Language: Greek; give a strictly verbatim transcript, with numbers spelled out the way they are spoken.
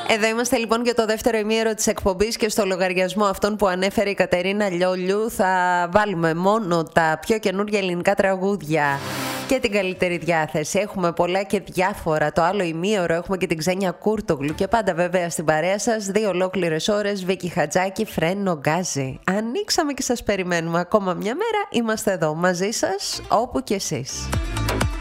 Εδώ είμαστε λοιπόν για το δεύτερο ημίωρο της εκπομπής και στο λογαριασμό αυτόν που ανέφερε η Κατερίνα Λιόλιου θα βάλουμε μόνο τα πιο καινούργια ελληνικά τραγούδια και την καλύτερη διάθεση. Έχουμε πολλά και διάφορα. Το άλλο ημίωρο έχουμε και την Ξένια Κούρτογλου και πάντα βέβαια στην παρέα σας δύο ολόκληρες ώρες Βίκη Χατζάκη, Φρένο Γκάζι. Ανοίξαμε και σας περιμένουμε ακόμα μια μέρα. Είμαστε εδώ μαζί σας όπου και εσείς.